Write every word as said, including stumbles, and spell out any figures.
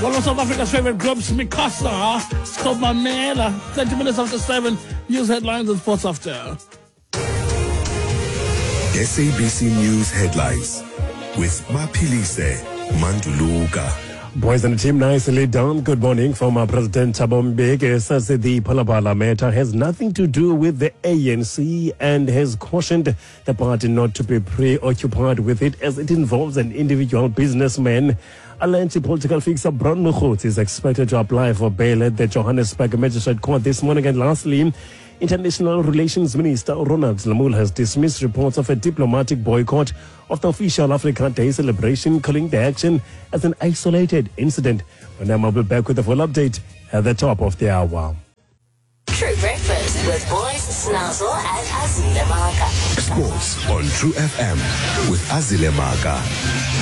One of South Africa's favorite groups, Mikasa. It's called Mamela. thirty minutes after seven. News headlines and sports after. S A B C News headlines with Mapilise Manduluka. Boys and the team nicely done. Good morning. Former President Thabo Mbeki says that the Phalaphala matter has nothing to do with the A N C and has cautioned the party not to be preoccupied with it as it involves an individual businessman. Alleged political fixer Bron Mokhotsi is expected to apply for bail at the Johannesburg Magistrate Court this morning. And lastly, International Relations Minister Ronald Lamola has dismissed reports of a diplomatic boycott of the official Africa Day celebration, calling the action as an isolated incident. And now I'll be back with a full update at the top of the hour. True Breakfast with Boys Snazzle and Azile Marga. Sports on True F M with Azile Marga.